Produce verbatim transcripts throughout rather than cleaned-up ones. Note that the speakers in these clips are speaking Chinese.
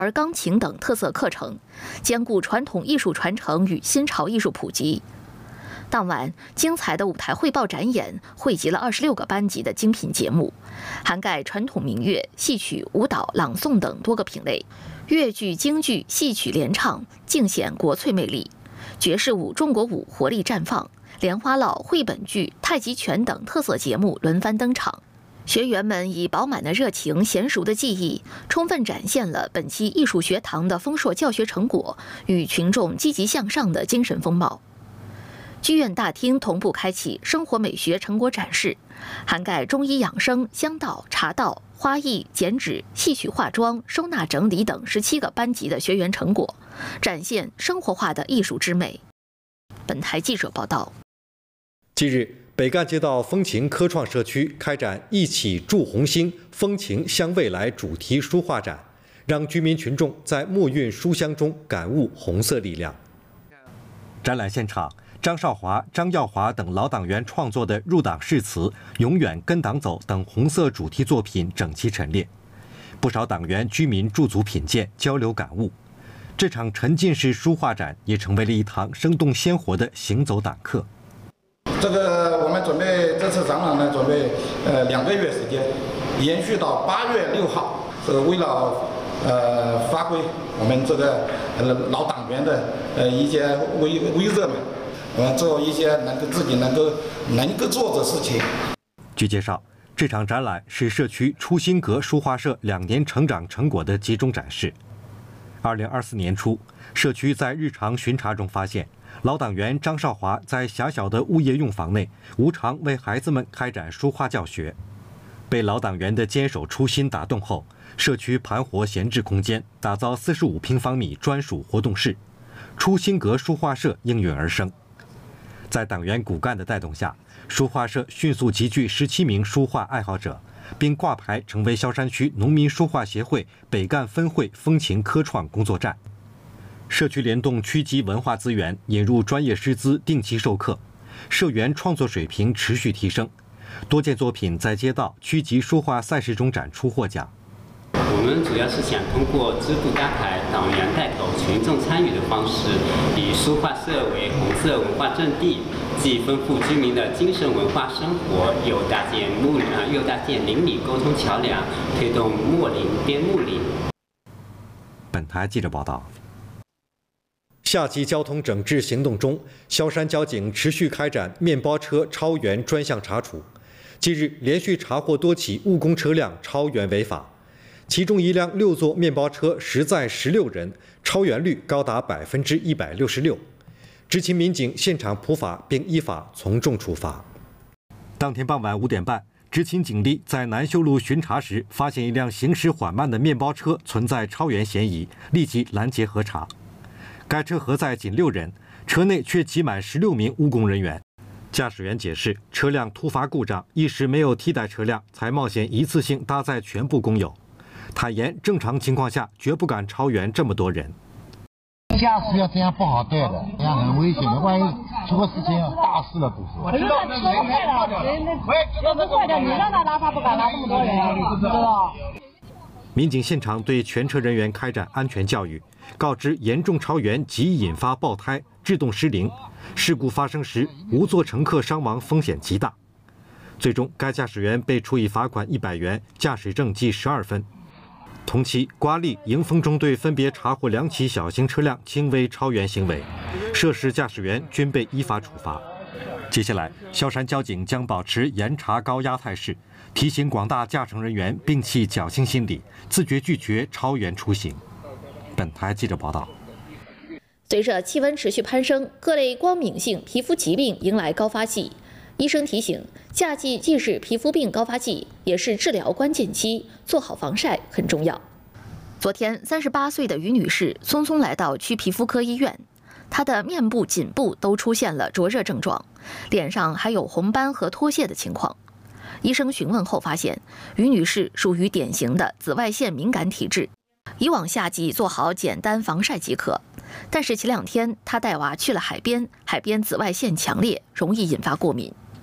儿钢琴等特色课程，兼顾传统艺术传承与新潮艺术普及。当晚，精彩的舞台汇报展演汇集了二十六个班级的精品节目，涵盖传统民乐、戏曲、舞蹈、朗诵等多个品类，越剧、京剧、戏曲联唱，尽显国粹魅力。爵士舞、中国舞活力绽放，莲花落、绘本剧、太极拳等特色节目轮番登场。学员们以饱满的热情、娴熟的技艺，充分展现了本期艺术学堂的丰硕教学成果与群众积极向上的精神风貌。剧院大厅同步开启生活美学成果展示，涵盖中医养生、香道、茶道、花艺、剪纸、戏曲化妆、收纳整理等十七个班级的学员成果，展现生活化的艺术之美。本台记者报道。 近日，北干街道风情科创社区开展“一起筑红星，风情向未来”主题书画展，让居民群众在墨韵书香中感悟红色力量。展览现场，张少华、张耀华等老党员创作的入党誓词、永远跟党走等红色主题作品整齐陈列，不少党员居民驻足品鉴，交流感悟。这场沉浸式书画展也成为了一堂生动鲜活的行走党课。 这个我们准备这次展览呢，准备呃两个月时间，延续到八月六号，是为了呃发挥我们这个呃老党员的呃一些微微热嘛，呃做一些能够自己能够能够做的事情。 据介绍，这场展览是社区初心阁书画社两年成长成果的集中展示。二零二四年初，社区在日常巡查中发现，老党员张少华在狭小的物业用房内无偿为孩子们开展书画教学。被老党员的坚守初心打动后，社区盘活闲置空间，打造四十五平方米专属活动室，初心阁书画社应运而生。在党员骨干的带动下，书画社迅速集聚十七名书画爱好者，并挂牌成为萧山区农民书画协会北干分会风情科创工作站。社区联动区级文化资源，引入专业师资，定期授课，社员创作水平持续提升。多件作品在街道、区级书画赛事中展出获奖。 我们主要是想通过支部搭台、党员带头、群众参与的方式，以书画社为红色文化阵地，既丰富居民的精神文化生活，又搭建睦啊又搭建邻里沟通桥梁，推动墨邻编睦邻。 本台记者报道。夏季交通整治行动中，萧山交警持续开展面包车超员专项查处。近日，连续查获多起务工车辆超员违法，其中一辆六座面包车实载十六人，超员率高达百分之一百六十六。执勤民警现场普法，并依法从重处罚。当天傍晚五点半，执勤警力在南修路巡查时，发现一辆行驶缓慢的面包车存在超员嫌疑，立即拦截核查。该车核载仅六人，车内却挤满十六名务工人员。驾驶员解释，车辆突发故障，一时没有替代车辆，才冒险一次性搭载全部工友。坦言，正常情况下绝不敢超员这么多人。 驾驶要这样不好带的，这样很危险的，万一出个事情大事了都是。 我知道车坏了，那车不坏的，你让他拉，他不敢拉这么多人，知道。 民警现场对全车人员开展安全教育，告知严重超员即引发爆胎、制动失灵，事故发生时无座乘客伤亡风险极大。最终，该驾驶员被处以罚款一百元，驾驶证记十二分。同期，瓜沥、迎丰中队分别查获两起小型车辆轻微超员行为，涉事驾驶员均被依法处罚。接下来，萧山交警将保持严查高压态势，提醒广大驾乘人员摒弃侥幸心理，自觉拒绝超员出行。本台记者报道。 随着气温持续攀升，各类光敏性皮肤疾病迎来高发季。医生提醒，夏季既是皮肤病高发季，也是治疗关键期，做好防晒很重要。昨天，三十八岁的于女士匆匆来到区皮肤科医院，她的面部、颈部都出现了灼热症状，脸上还有红斑和脱屑的情况。医生询问后发现，于女士属于典型的紫外线敏感体质，以往夏季做好简单防晒即可。但是前两天她带娃去了海边，海边紫外线强烈，容易引发过敏。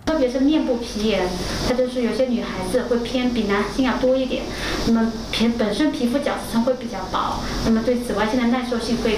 特别是面部皮炎，它就是有些女孩子会偏比男性要多一点，那么皮本身皮肤角质层会比较薄，那么对紫外线的耐受性会